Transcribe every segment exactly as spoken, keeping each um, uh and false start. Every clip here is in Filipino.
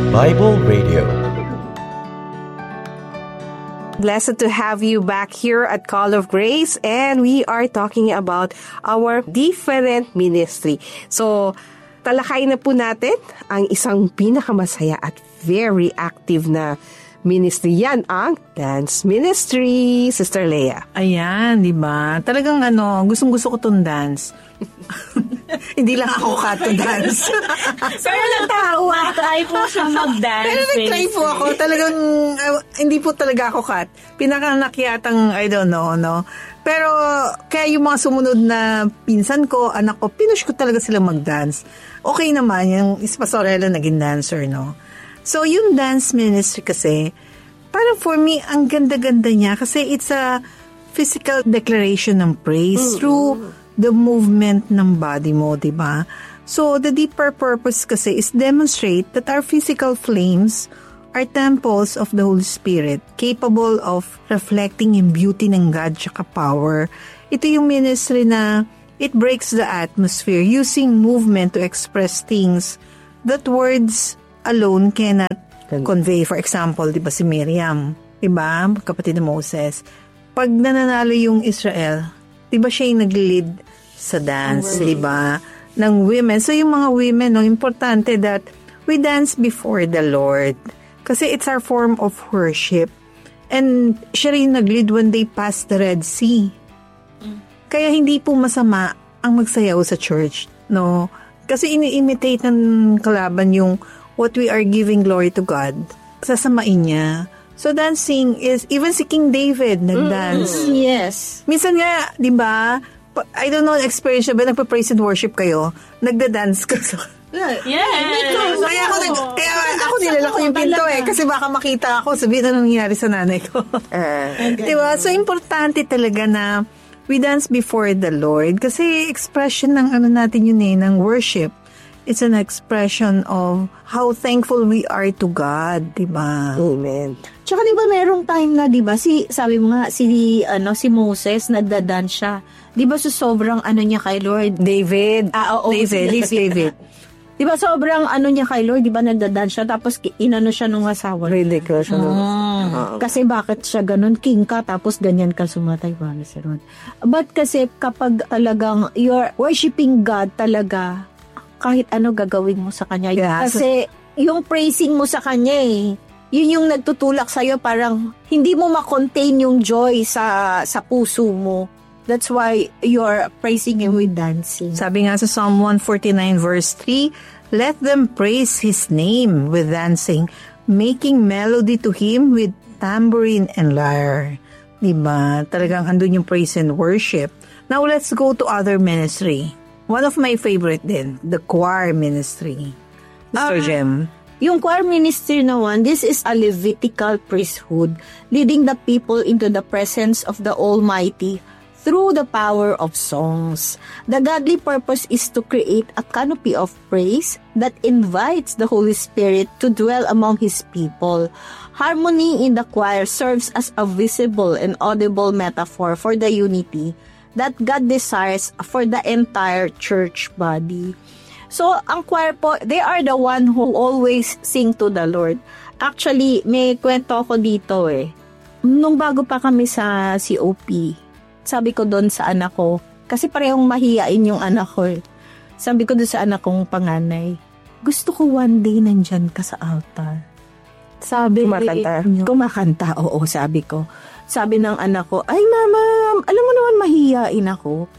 Bible Radio. Blessed to have you back here at Call of Grace, and we are talking about our different ministry. So, talakayin na po natin ang isang pinakamasaya at very active na ministry. Yan ang dance ministry, Sister Leah. Ayan, di ba? Talagang ano, gustong-gusto ko tong dance. Hindi lang ako ka to dance. Pero natawa. Try po siya mag-dance. Pero nag-try po ako. Talagang, uh, hindi po talaga ako kat. Pinakanakyatang, I don't know, no? Pero, kaya yung mga sumunod na pinsan ko, anak ko, pinush ko talaga sila mag-dance. Okay naman, yung Pastorela naging dancer, no? So, yung dance ministry kasi, parang for me, ang ganda-ganda niya kasi it's a physical declaration ng praise mm-hmm. through the movement ng body mo, diba? So, the deeper purpose kasi is demonstrate that our physical flames are temples of the Holy Spirit, capable of reflecting in beauty ng God tsaka power. Ito yung ministry na it breaks the atmosphere using movement to express things that words alone cannot convey. For example, diba si Miriam, diba? Kapatid ni Moses. Pag nananalo yung Israel, diba siya yung nag-lead sa dance, di ba? Ng women. So, yung mga women, no, importante that we dance before the Lord. Kasi it's our form of worship. And siya rin nag-lead when they passed the Red Sea. Kaya hindi po masama ang magsayaw sa church, no? Kasi ini-imitate ng kalaban yung what we are giving glory to God. Sasamain niya. So, dancing is, even si King David nag-dance. Mm, yes. Minsan nga, di ba, I don't know, experience ba, nagpa-praise and worship kayo, nagda-dance ka sa... Yes. So, kaya ako, nag, kaya ako nilalako yung pinto eh, kasi baka makita ako, sabihin na nangyayari sa nanay ko. Uh, diba? So, importante talaga na we dance before the Lord, kasi expression ng ano natin yun eh, ng worship. It's an expression of how thankful we are to God, diba? Amen. Tsaka diba merong time na, diba, si, sabi mo nga, si, ano, si Moses, nagda-dance siya. Diba so sobrang ano niya kay Lord? David. Ah, oo. David. It's David. Diba sobrang ano niya kay Lord, diba nagda-dance siya, tapos inano siya nung asawa. Ridiculous. Mm. Uh, kasi bakit siya ganun? King ka, tapos ganyan ka sumatay. But kasi kapag talagang you're worshiping God talaga, kahit ano gagawin mo sa Kanya. Yes. Kasi yung praising mo sa Kanya eh, yun yung nagtutulak sa'yo, parang hindi mo makontain yung joy sa sa puso mo. That's why you're praising Him with dancing. Sabi nga sa Psalm one forty-nine verse three, let them praise His name with dancing, making melody to Him with tambourine and lyre. Diba? Talagang andun yung praise and worship. Now let's go to other ministry. One of my favorite din, the choir ministry. Mister Uh, Jem. Yung choir ministry naman, this is a Levitical priesthood leading the people into the presence of the Almighty through the power of songs. The godly purpose is to create a canopy of praise that invites the Holy Spirit to dwell among His people. Harmony in the choir serves as a visible and audible metaphor for the unity that God desires for the entire church body. So, ang choir po, they are the one who always sing to the Lord. Actually, may kwento ako dito eh. Nung bago pa kami sa C O P, sabi ko doon sa anak ko, kasi parehong mahiyain yung anak ko eh. Sabi ko doon sa anak kong panganay, gusto ko one day nandyan ka sa altar. Sabi, kumakanta? Eh, kumakanta, oo, sabi ko. Sabi ng anak ko, ay mama, alam mo naman mahiyain ako.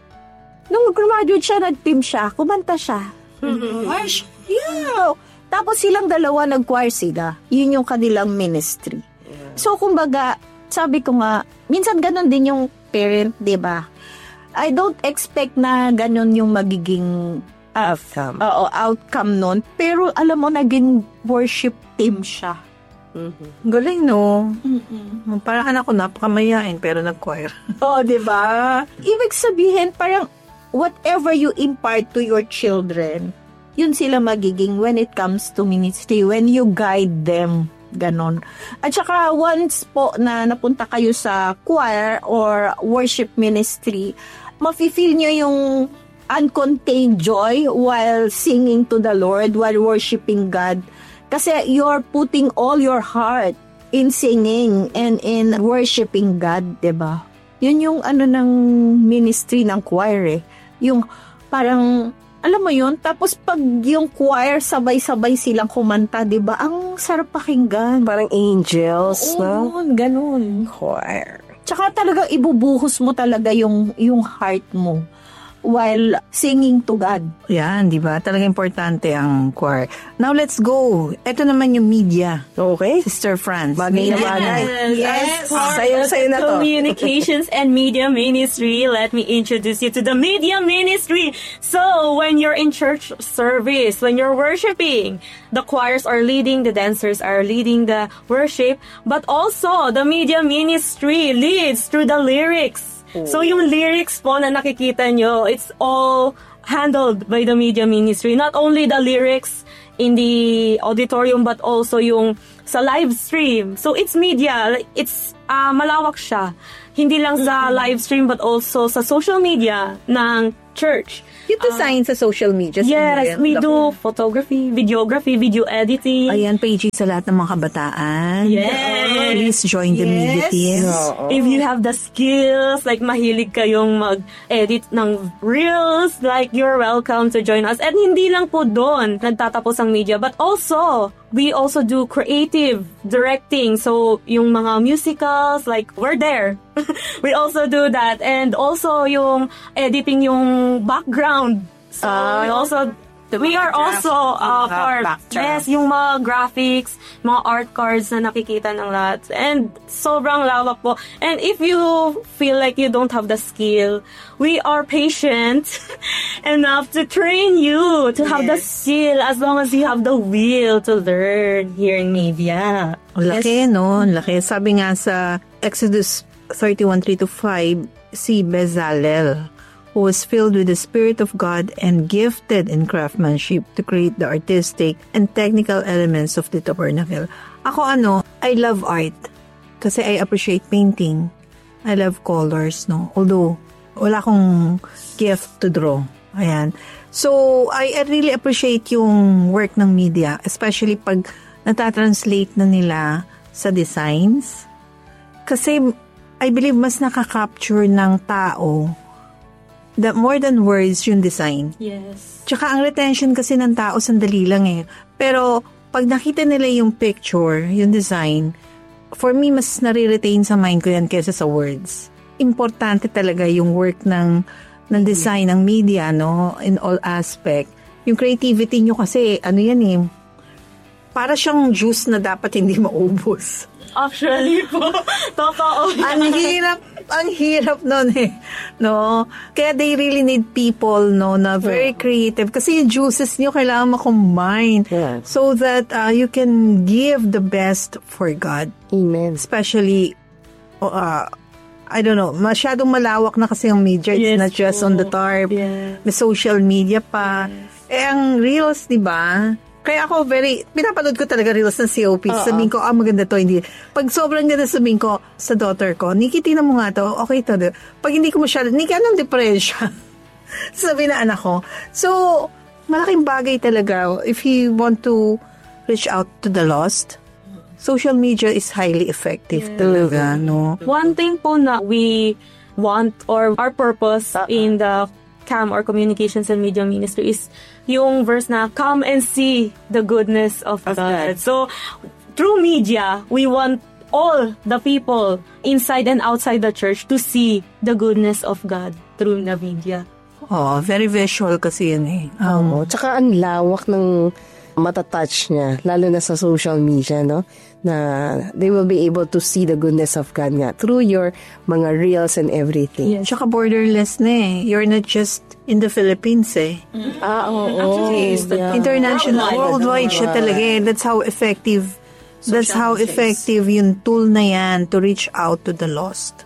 Nung graduate siya, nag-team siya, kumanta siya. Mm-hmm. Yeah. Tapos silang dalawa nag-choir sila. Yun yung kanilang ministry. Yeah. So, kumbaga, sabi ko nga, minsan ganun din yung parent, di ba? I don't expect na ganun yung magiging uh, outcome. Uh, outcome nun. Pero alam mo, naging worship team siya. Mm-hmm. Galing, no? Mm-hmm. Parang anak ko, napakamayain, pero nag-choir. Oo, di ba? Ibig sabihin, parang whatever you impart to your children, yun sila magiging when it comes to ministry, when you guide them. Ganon. At saka once po na napunta kayo sa choir or worship ministry, mafe-feel nyo yung uncontained joy while singing to the Lord, while worshiping God. Kasi you're putting all your heart in singing and in worshiping God, diba? Yun yung ano ng ministry ng choir eh. Yung parang, alam mo yun, tapos pag yung choir sabay-sabay silang kumanta, diba? Ang sarap pakinggan. Parang angels, no? Oo, ganun. Choir. Tsaka talagang ibubuhos mo talaga yung, yung heart mo while singing to God. Yan, di ba? Talaga importante ang choir. Now, let's go. Ito naman yung media. Okay. Sister Franz. Bagay na Media. bagay. Yes. Sa'yo, sa'yo na to. Communications and Media Ministry. Let me introduce you to the Media Ministry. So, when you're in church service, when you're worshiping, the choirs are leading, the dancers are leading the worship, but also the Media Ministry leads through the lyrics. So, yung lyrics po na nakikita nyo, it's all handled by the Media Ministry. Not only the lyrics in the auditorium, but also yung sa live stream. So, it's media. It's uh, malawak siya. Hindi lang sa live stream, but also sa social media ng church. You design sa social media. Yes, we do photography, videography, video editing. Ayan, page sa lahat ng mga kabataan. Yes. Please join the media team. If you have the skills, like mahilig kayong mag-edit ng reels, like you're welcome to join us. And hindi lang po doon nagtatapos ang media, but also, we also do creative directing. So, yung mga musicals, like, we're there. We also do that. And also, yung editing yung background. So, we also... We are also uh, part, yes, yung mga graphics, mga art cards na nakikita ng lahat. And sobrang lawak po. And if you feel like you don't have the skill, we are patient enough to train you to have the skill as long as you have the will to learn here in media. Ang laki, no? Ang laki. Sabi nga sa Exodus thirty-one, three to five, si Bezalel, who was filled with the Spirit of God and gifted in craftsmanship to create the artistic and technical elements of the tabernacle. Ako ano, I love art. Kasi I appreciate painting. I love colors, no? Although, wala akong gift to draw. Ayan. So, I, I really appreciate yung work ng media, especially pag natatranslate na nila sa designs. Kasi, I believe mas nakaka-capture ng tao that more than words yung design. Yes. Tsaka ang retention kasi ng tao sandali lang eh. Pero pag nakita nila yung picture, yung design, for me mas nare-retain sa mind ko yan kaysa sa words. Importante talaga yung work ng ng design ng media, no, in all aspect. Yung creativity nyo kasi ano yan eh, para siyang juice na dapat hindi maubos. Actually po, totoo. Ang hirap, ang hirap nun eh. No? Kaya they really need people, no, na very creative. Kasi yung juices niyo kailangan ma-combine. Yeah. So that uh, you can give the best for God. Amen. Especially, uh, I don't know, masyadong malawak na kasi ang media. It's Yes not just po. on the tarp. Yes. May social media pa. Yes. Eh, ang reels, di ba? Kaya ako very, pinapanood ko talaga reels ng C O P. Uh-huh. Sabihin ko, ah, maganda to, hindi. Pag sobrang ganda, sabihin ko sa daughter ko, Nikki, tingnan mo nga to, okay to. Pag hindi ko masyado, Nikki, anong depression? Sabihin na anak ko. So, malaking bagay talaga. If you want to reach out to the lost, social media is highly effective yes. talaga, no? One thing po na we want or our purpose uh-huh. in the C A M or Communications and Media Ministry is yung verse na, come and see the goodness of, of God. God. So, through media, we want all the people inside and outside the church to see the goodness of God through the media. Oh, very visual kasi yun eh. Um, Oo. Tsaka ang lawak ng matatouch niya, lalo na sa social media, no? Na they will be able to see the goodness of God nga through your mga reels and everything. Yes. Tsaka borderless na eh. You're not just in the Philippines eh. Mm-hmm. Ah, oo. Actually, it's the- Yeah. International, Worldwide. worldwide siya talaga eh. That's how effective, that's how effective yung tool na yan to reach out to the lost.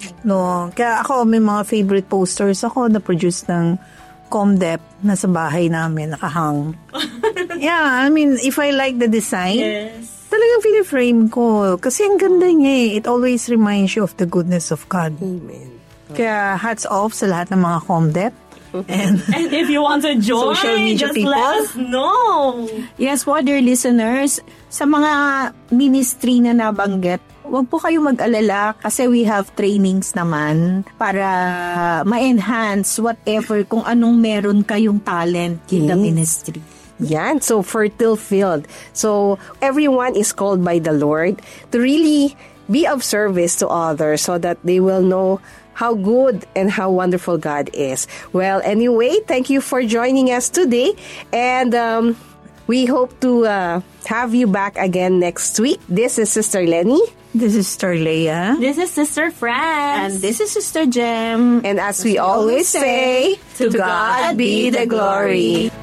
No, kaya ako, may mga favorite posters ako na produce ng Comdep na sa bahay namin, nakahang. Yeah, I mean, if I like the design, Yes. talagang piniframe ko. Kasi ang ganda niya eh. It always reminds you of the goodness of God. Amen. Kaya hats off sa lahat ng mga Comdep. And And if you want to join, Social media just people? let us know. Yes po, dear listeners, sa mga ministry na nabanggit, huwag po kayo mag-alala kasi we have trainings naman para ma-enhance whatever kung anong meron kayong talent in the Yes. ministry. Yan, so fertile field. So everyone is called by the Lord to really be of service to others so that they will know how good and how wonderful God is. Well, anyway, thank you for joining us today. And um, we hope to uh, have you back again next week. This is Sister Lenny. this is Starlea. This is Sister Franz. And this is Sister Jem. And as we always say, to God be the glory.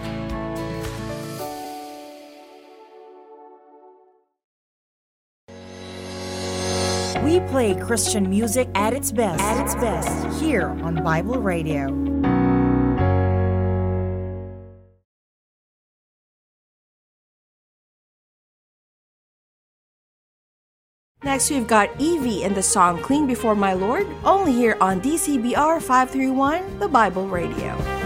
We play Christian music at its best. At its best here on Bible Radio. Next, we've got Evie and the song Clean Before My Lord, only here on D C B R five thirty-one, the Bible Radio.